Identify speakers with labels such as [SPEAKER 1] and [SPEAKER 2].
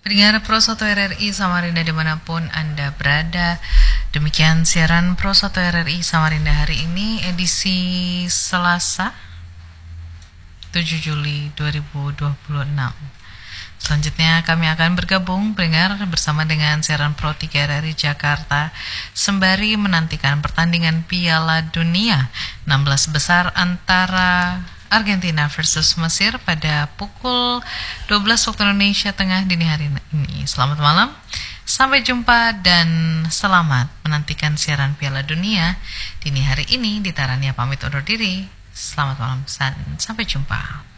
[SPEAKER 1] Pendengar Pro 1 RRI Samarinda dimanapun Anda berada, demikian siaran Pro 1 RRI Samarinda hari ini edisi Selasa 7 Juli 2026. Selanjutnya kami akan bergabung pendengar bersama dengan siaran Pro 3 RRI Jakarta sembari menantikan pertandingan Piala Dunia 16 besar antara Argentina versus Mesir pada pukul 12 waktu Indonesia Tengah dini hari ini. Selamat malam, sampai jumpa dan selamat menantikan siaran Piala Dunia dini hari ini. Ditarania pamit undur diri. Selamat malam dan sampai jumpa.